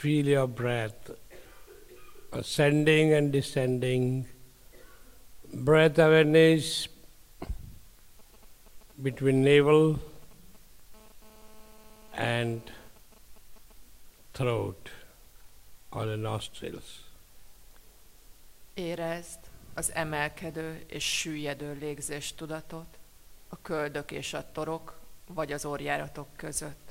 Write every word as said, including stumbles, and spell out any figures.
Feel your breath ascending and descending. Breath awareness between navel and throat or the nostrils. Érezd az emelkedő és süllyedő légzés tudatot a köldök és a torok vagy az orrjáratok között.